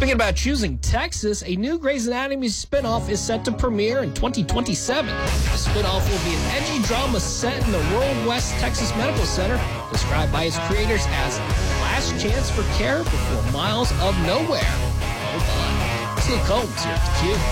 Speaking about choosing Texas, a new Grey's Anatomy spinoff is set to premiere in 2027. The spinoff will be an edgy drama set in the rural West Texas Medical Center, described by its creators as last chance for care before miles of nowhere. Hold on. It's Luke Combs here at theCUBE.